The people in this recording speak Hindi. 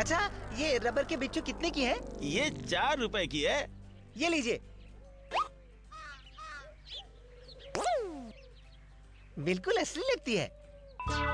अच्छा, ये रबर के बिच्छू कितने की है? ये 4 रुपए की है। ये लीजिए। बिल्कुल असली लगती है।